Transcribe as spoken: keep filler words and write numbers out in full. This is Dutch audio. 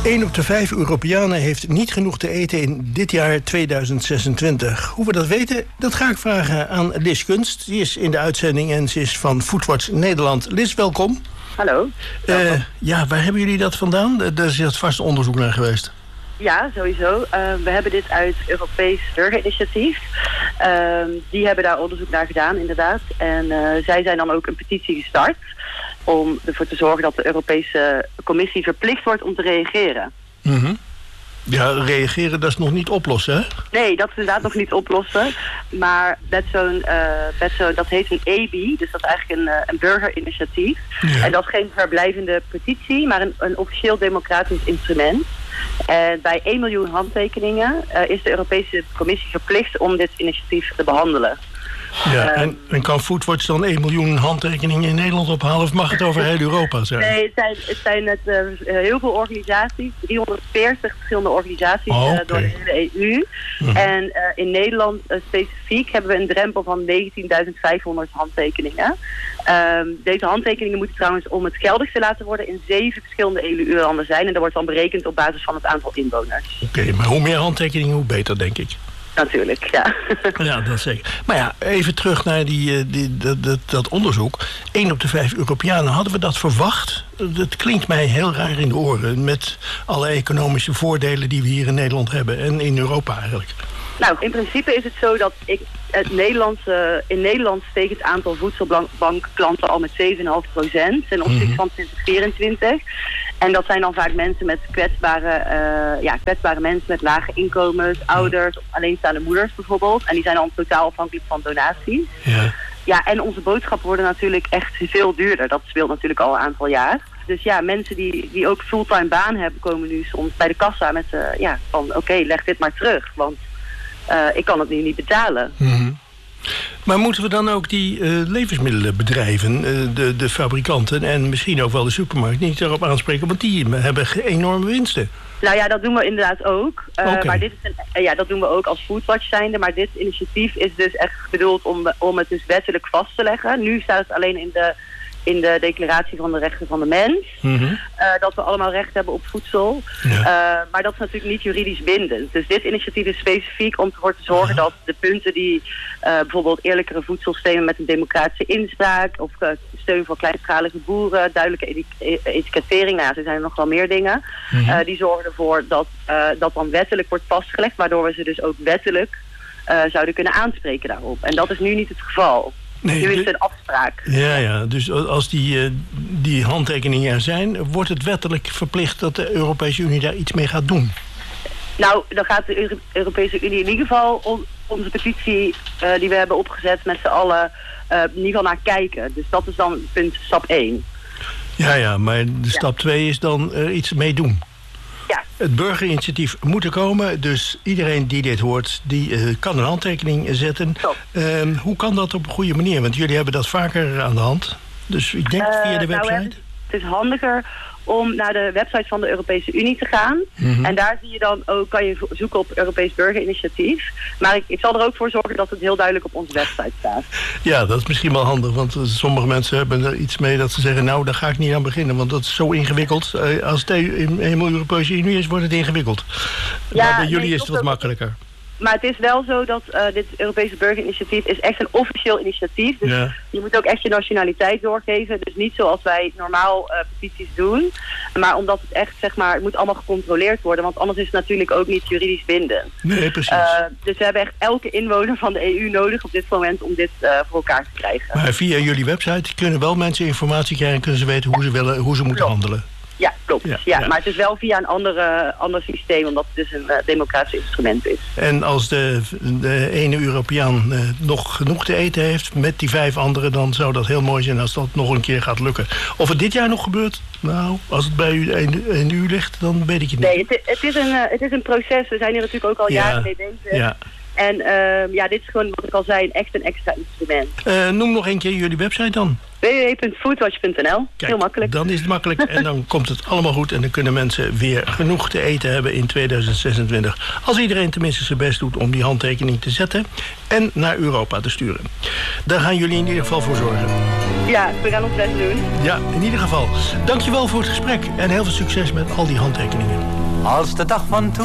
Eén op de vijf Europeanen heeft niet genoeg te eten in dit jaar tweeduizend zesentwintig. Hoe we dat weten, dat ga ik vragen aan Lis Kunst. Die is in de uitzending en ze is van Foodwatch Nederland. Lis, welkom. Hallo. Uh, ja, waar hebben jullie dat vandaan? Daar is het vast onderzoek naar geweest. Ja, sowieso. Uh, we hebben dit uit Europees Burgerinitiatief. Uh, die hebben daar onderzoek naar gedaan, inderdaad. En uh, zij zijn dan ook een petitie gestart om ervoor te zorgen dat de Europese Commissie verplicht wordt om te reageren. Mm-hmm. Ja, reageren, dat is nog niet oplossen, hè? Nee, dat is inderdaad nog niet oplossen. Maar met zo'n, uh, met zo'n dat heet een E B I, dus dat is eigenlijk een, uh, een burgerinitiatief. Ja. En dat is geen verblijvende petitie, maar een, een officieel democratisch instrument. En bij één miljoen handtekeningen uh, is de Europese Commissie verplicht om dit initiatief te behandelen. Ja, en, en kan Foodwatch dan één miljoen handtekeningen in Nederland ophalen of mag het over heel Europa zijn? Nee, het zijn, het zijn het, uh, heel veel organisaties, driehonderdveertig verschillende organisaties oh, okay. uh, door de hele E U. Mm-hmm. En uh, in Nederland uh, specifiek hebben we een drempel van negentienduizend vijfhonderd handtekeningen. Um, deze handtekeningen moeten trouwens om het geldig te laten worden in zeven verschillende E U-landen zijn. En dat wordt dan berekend op basis van het aantal inwoners. Oké, okay, maar hoe meer handtekeningen, hoe beter, denk ik. Natuurlijk, ja. Ja, dat zeker. Maar ja, even terug naar die, die, dat, dat, dat onderzoek. Eén op de vijf Europeanen, hadden we dat verwacht? Dat klinkt mij heel raar in de oren. Met alle economische voordelen die we hier in Nederland hebben. En in Europa eigenlijk. Nou, in principe is het zo dat ik het Nederlandse, in Nederland steeg het aantal voedselbankklanten al met zeven komma vijf procent ten opzichte van twintig vierentwintig. En dat zijn dan vaak mensen met kwetsbare, uh, ja, kwetsbare mensen met lage inkomens, ouders, alleenstaande moeders bijvoorbeeld. En die zijn dan totaal afhankelijk van donaties. Ja. Ja, en onze boodschappen worden natuurlijk echt veel duurder. Dat speelt natuurlijk al een aantal jaar. Dus ja, mensen die, die ook fulltime baan hebben, komen nu soms bij de kassa met uh, ja, van oké, okay, leg dit maar terug, want uh, ik kan het nu niet betalen. Mm-hmm. Maar moeten we dan ook die uh, levensmiddelenbedrijven, uh, de, de fabrikanten en misschien ook wel de supermarkt niet erop aanspreken, want die hebben enorme winsten. Nou ja, dat doen we inderdaad ook. Uh, okay. Maar dit is een, uh, ja, dat doen we ook als Foodwatch zijnde. Maar dit initiatief is dus echt bedoeld om, om het dus wettelijk vast te leggen. Nu staat het alleen in de, in de declaratie van de rechten van de mens. Mm-hmm. Uh, dat we allemaal recht hebben op voedsel. Ja. Uh, maar dat is natuurlijk niet juridisch bindend. Dus dit initiatief is specifiek om ervoor te zorgen uh-huh. dat de punten die uh, bijvoorbeeld eerlijkere voedselsystemen met een democratische inspraak of uh, steun voor kleinschalige boeren, duidelijke edik- etikettering, nou ja, er zijn nog wel meer dingen. Mm-hmm. Uh, die zorgen ervoor dat uh, dat dan wettelijk wordt vastgelegd, waardoor we ze dus ook wettelijk uh, zouden kunnen aanspreken daarop. En dat is nu niet het geval. Nee, nu is het een afspraak. Ja, ja, dus als die, uh, die handtekeningen er zijn, wordt het wettelijk verplicht dat de Europese Unie daar iets mee gaat doen? Nou, dan gaat de Euro- Europese Unie in ieder geval on- onze petitie uh, die we hebben opgezet met z'n allen uh, in ieder geval naar kijken. Dus dat is dan punt stap één. Ja, ja, maar de ja. stap twee is dan uh, iets mee doen. Ja. Het burgerinitiatief moet er komen, dus iedereen die dit hoort, die uh, kan een handtekening zetten. Uh, hoe kan dat op een goede manier? Want jullie hebben dat vaker aan de hand. Dus ik denk uh, via de website. Nou, het is handiger om naar de website van de Europese Unie te gaan. Mm-hmm. En daar zie je dan ook, kan je zoeken op Europees Burgerinitiatief. Maar ik, ik zal er ook voor zorgen dat het heel duidelijk op onze website staat. Ja, dat is misschien wel handig, want sommige mensen hebben er iets mee dat ze zeggen, nou, daar ga ik niet aan beginnen, want dat is zo ingewikkeld. Als het eenmaal Europese Unie is, wordt het ingewikkeld. Ja, maar bij jullie nee, is het wat makkelijker. Maar het is wel zo dat uh, dit Europese burgerinitiatief is echt een officieel initiatief. Dus ja. je moet ook echt je nationaliteit doorgeven. Dus niet zoals wij normaal uh, petities doen. Maar omdat het echt, zeg maar, het moet allemaal gecontroleerd worden. Want anders is het natuurlijk ook niet juridisch bindend. Nee, precies. Uh, dus we hebben echt elke inwoner van de E U nodig op dit moment om dit uh, voor elkaar te krijgen. Maar via jullie website kunnen wel mensen informatie krijgen en kunnen ze weten hoe ze, willen, hoe ze moeten Klopt. handelen. Ja, klopt. Ja, ja, ja. Maar het is wel via een andere, ander systeem, omdat het dus een uh, democratisch instrument is. En als de, de ene Europeaan uh, nog genoeg te eten heeft met die vijf anderen, dan zou dat heel mooi zijn als dat nog een keer gaat lukken. Of het dit jaar nog gebeurt? Nou, als het bij u in, in u ligt, dan weet ik het niet. Nee, het, het, is een, uh, het is een proces. We zijn hier natuurlijk ook al ja. jaren mee bezig. Ja. En uh, ja, dit is gewoon, wat ik al zei, echt een extra instrument. Uh, noem nog een keer jullie website dan. w w w punt foodwatch punt n l. Heel makkelijk. Dan is het makkelijk en dan komt het allemaal goed. En dan kunnen mensen weer genoeg te eten hebben in tweeduizend zesentwintig. Als iedereen tenminste zijn best doet om die handtekening te zetten en naar Europa te sturen. Daar gaan jullie in ieder geval voor zorgen. Ja, we gaan ons best doen. Ja, in ieder geval. Dankjewel voor het gesprek en heel veel succes met al die handtekeningen. Als de dag van toen